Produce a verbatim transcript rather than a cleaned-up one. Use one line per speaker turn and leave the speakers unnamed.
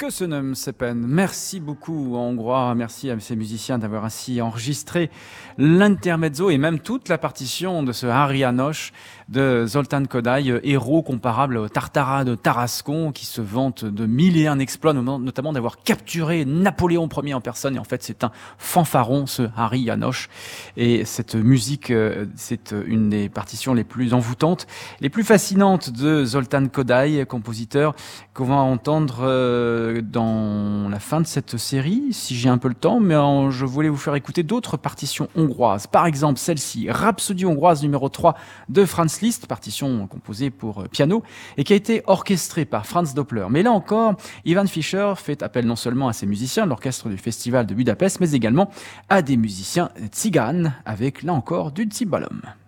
Köszönöm szépen. Merci beaucoup en hongrois. Merci à ces musiciens d'avoir ainsi enregistré l'intermezzo et même toute la partition de ce Hari János de Zoltán Kodály, héros comparable au Tartarin de Tarascon qui se vante de mille et un exploits, notamment d'avoir capturé Napoléon Ier en personne. Et en fait, c'est un fanfaron, ce Hari János. Et cette musique, c'est une des partitions les plus envoûtantes, les plus fascinantes de Zoltán Kodály, compositeur qu'on va entendre dans la fin de cette série, si j'ai un peu le temps, mais je voulais vous faire écouter d'autres partitions hongroises. Par exemple, celle-ci, Rhapsodie hongroise numéro trois de Franz Liszt, partition composée pour piano et qui a été orchestrée par Franz Doppler. Mais là encore, Ivan Fischer fait appel non seulement à ses musiciens de l'orchestre du Festival de Budapest, mais également à des musiciens tziganes avec, là encore, du cymbalum.